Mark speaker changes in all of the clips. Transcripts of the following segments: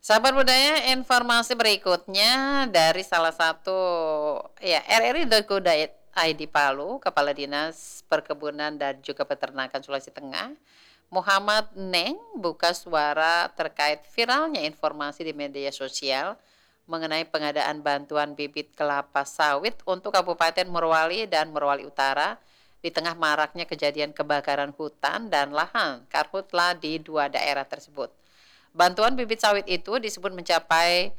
Speaker 1: Sahabat budaya, informasi berikutnya dari salah satu RRI.go.id Palu, Kepala Dinas Perkebunan dan juga Peternakan Sulawesi Tengah, Muhammad Neng buka suara terkait viralnya informasi di media sosial mengenai pengadaan bantuan bibit kelapa sawit untuk Kabupaten Morowali dan Morowali Utara di tengah maraknya kejadian kebakaran hutan dan lahan karhutla di dua daerah tersebut. Bantuan bibit sawit itu disebut mencapai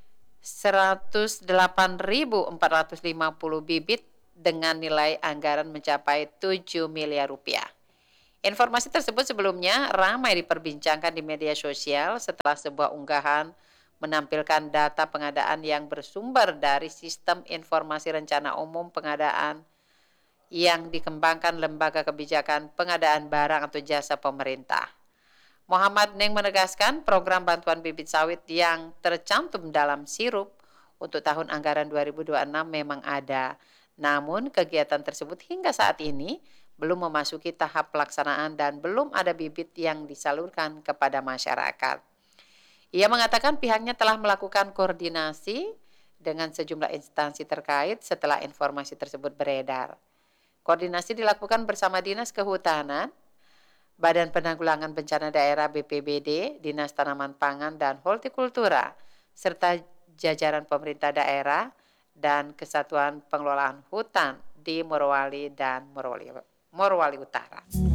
Speaker 1: 108.450 bibit dengan nilai anggaran mencapai 7 miliar rupiah. Informasi tersebut sebelumnya ramai diperbincangkan di media sosial setelah sebuah unggahan menampilkan data pengadaan yang bersumber dari Sistem Informasi Rencana Umum Pengadaan yang dikembangkan Lembaga Kebijakan Pengadaan Barang atau Jasa Pemerintah. Muhammad Neng menegaskan program bantuan bibit sawit yang tercantum dalam sirup untuk tahun anggaran 2026 memang ada. Namun kegiatan tersebut hingga saat ini belum memasuki tahap pelaksanaan dan belum ada bibit yang disalurkan kepada masyarakat. Ia mengatakan pihaknya telah melakukan koordinasi dengan sejumlah instansi terkait setelah informasi tersebut beredar. Koordinasi dilakukan bersama Dinas Kehutanan, Badan Penanggulangan Bencana Daerah BPBD, Dinas Tanaman Pangan dan Hortikultura, serta jajaran pemerintah daerah dan Kesatuan Pengelolaan Hutan di Morowali dan Morowali Utara.